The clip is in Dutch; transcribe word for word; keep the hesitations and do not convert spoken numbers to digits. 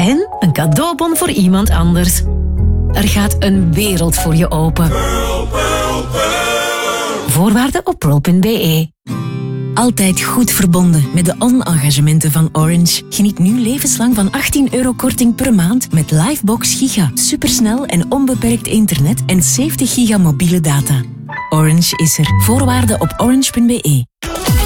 En een cadeaubon voor iemand anders. Er gaat een wereld voor je open. Pearl, pearl, pearl. Voorwaarden op pearl punt b e. Altijd goed verbonden met de on-engagementen van Orange. Geniet nu levenslang van achttien euro korting per maand met Livebox Giga. Supersnel en onbeperkt internet en zeventig giga mobiele data. Orange is er. Voorwaarden op orange punt b e.